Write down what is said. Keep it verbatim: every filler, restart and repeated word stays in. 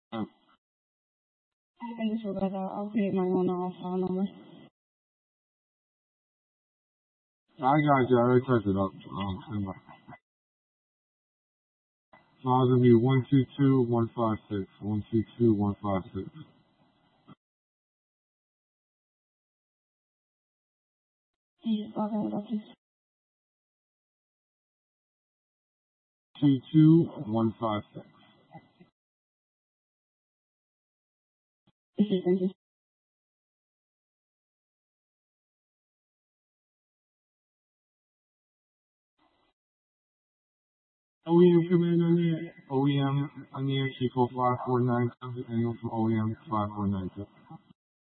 Oh, I just forgot that I'll create my own uh, file number. I got you. I already typed it up. Um, stand by. File's gonna be one two two one five six. One two two one five six. Can you just log in with that, please? Two two one five six. Okay, thank you. O E M command on there. O E M on there. Key four five four nine seven. Anyone from O E M five four nine seven.